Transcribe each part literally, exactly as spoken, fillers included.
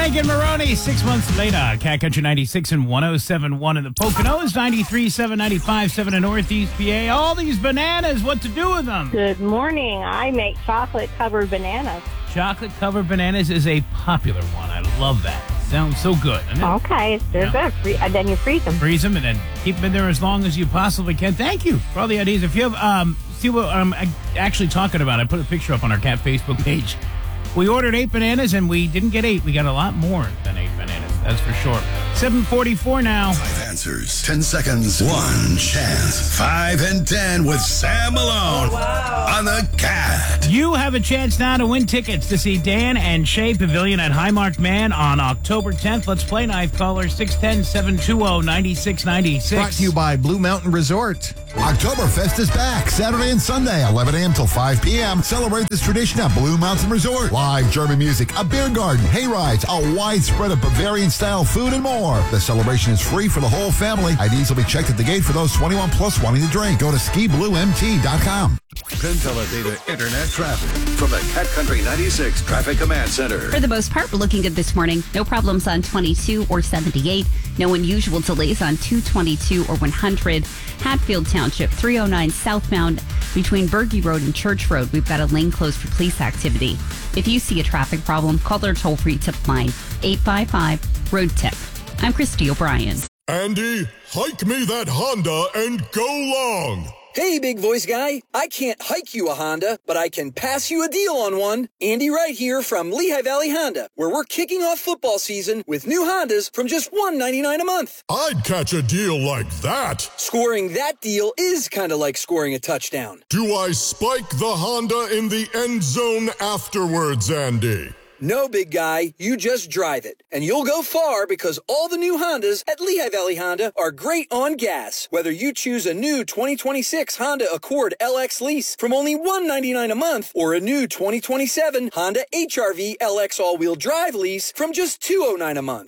Frank and Maroney, six months later. Cat Country ninety-six and one oh seven point one in the Poconos, ninety-three point seven, ninety-five point seven in Northeast P A. All these bananas, what to do with them? Good morning. I make chocolate-covered bananas. Chocolate-covered bananas is a popular one. I love that. Sounds so good. Okay, they're Yeah. good. Free- And then you freeze them. Freeze them and then keep them in there as long as you possibly can. Thank you for all the ideas. If you have, um, see what I'm actually talking about, I put a picture up on our Cat Facebook page. We ordered eight bananas and we didn't get eight. We got a lot more than eight bananas. That's for sure. seven forty-four now. Five answers, ten seconds, one chance. Five and ten with Sam Malone on the Cat. You have a chance now to win tickets to see Dan and Shay Pavilion at Highmark Man on October tenth. Let's play. Knife caller six one zero, seven two zero, nine six nine six. Brought to you by Blue Mountain Resort. Oktoberfest is back Saturday and Sunday, eleven a.m. till five p.m. Celebrate this tradition at Blue Mountain Resort. Live German music, a beer garden, hay rides, a wide spread of Bavarian-style food, and more. The celebration is free for the whole family. I Ds will be checked at the gate for those twenty-one plus wanting to drink. Go to ski blue m t dot com. Penteledata Internet traffic from the Cat Country ninety-six Traffic Command Center. For the most part, we're looking good this morning. No problems on twenty-two or seventy-eight. No unusual delays on two twenty-two or one hundred. Hatfield Township, three oh nine southbound between Berge Road and Church Road. We've got a lane closed for police activity. If you see a traffic problem, call their toll-free tip line, eight five five, road tip. I'm Christy O'Brien. Andy, hike me that Honda and go long. Hey, big voice guy. I can't hike you a Honda, but I can pass you a deal on one. Andy Wright here from Lehigh Valley Honda, where we're kicking off football season with new Hondas from just one ninety-nine a month. I'd catch a deal like that. Scoring that deal is kind of like scoring a touchdown. Do I spike the Honda in the end zone afterwards, Andy? No, big guy, you just drive it. And you'll go far because all the new Hondas at Lehigh Valley Honda are great on gas. Whether you choose a new twenty twenty-six Honda Accord L X lease from only one ninety-nine a month or a new twenty twenty-seven Honda H R V L X all-wheel drive lease from just two oh nine a month.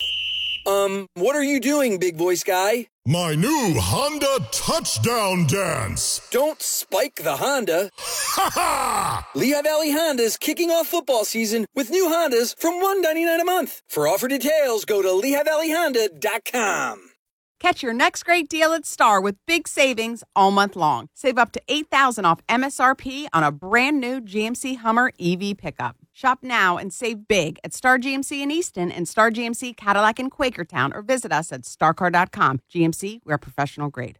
Um, what are you doing, big voice guy? My new Honda touchdown dance. Don't spike the Honda. Ha ha! Lehigh Valley Honda's kicking off football season with new Hondas from one ninety-nine a month. For offer details, go to lehigh valley honda dot com. Catch your next great deal at Star with big savings all month long. Save up to eight thousand dollars off M S R P on a brand new G M C Hummer E V pickup. Shop now and save big at Star G M C in Easton and Star G M C Cadillac in Quakertown, or visit us at star car dot com. G M C, we're professional grade.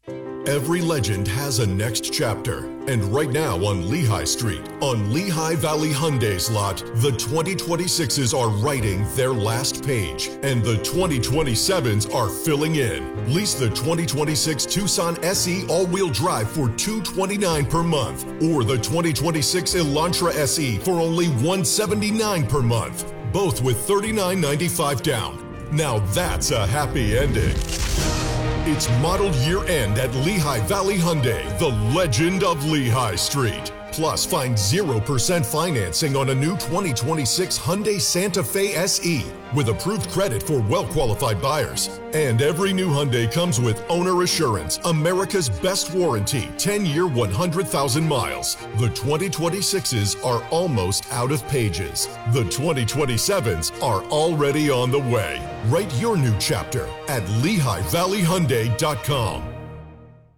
Every legend has a next chapter, and right now on Lehigh Street, on Lehigh Valley Hyundai's lot, the twenty twenty-sixes are writing their last page, and the twenty twenty-sevens are filling in. Lease the twenty twenty-six Tucson S E all-wheel drive for two hundred twenty-nine dollars per month, or the twenty twenty-six Elantra S E for only one hundred seventy-nine dollars per month, both with thirty-nine ninety-five down. Now that's a happy ending. It's model year end at Lehigh Valley Hyundai, the legend of Lehigh Street. Plus, find zero percent financing on a new twenty twenty-six Hyundai Santa Fe S E with approved credit for well-qualified buyers. And every new Hyundai comes with owner assurance, America's best warranty, ten-year, one hundred thousand miles. The twenty twenty-sixes are almost out of pages. The twenty twenty-sevens are already on the way. Write your new chapter at lehigh valley hyundai dot com.